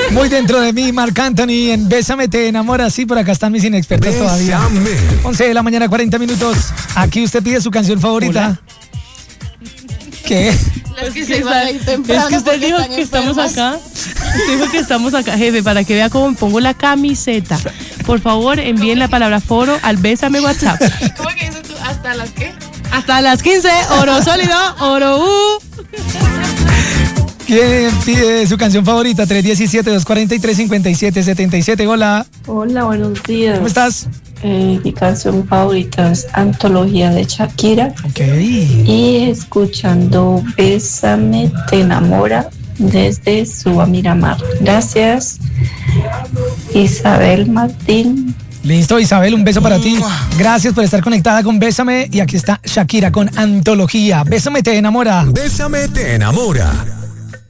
Muy dentro de mí, Marc Anthony, en Bésame te enamora. Sí, por acá están mis inexpertos todavía. 11 de la mañana, 40 minutos. Aquí usted pide su canción favorita. Hola. ¿Qué? Es que usted dijo que estamos acá. Usted dijo que estamos acá, jefe, para que vea cómo me pongo la camiseta. Por favor, envíen la palabra foro al Bésame WhatsApp. ¿Cómo que dices tú? ¿Hasta las qué? Hasta las 15, oro sólido, oro ¿Quién pide su canción favorita? 317-243-5777. Hola. Hola, buenos días. ¿Cómo estás? Mi canción favorita es Antología de Shakira. Ok. Y escuchando Bésame te enamora desde Suba Miramar. Gracias, Isabel Martín. Listo, Isabel, un beso para ti. Gracias por estar conectada con Bésame. Y aquí está Shakira con Antología. Bésame te enamora. Bésame te enamora.